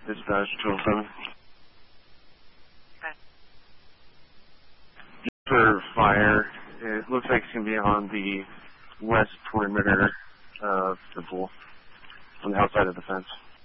Dispatch 207. Okay. For fire, it looks like it's going to be on the west perimeter of the pool, on the outside of the fence.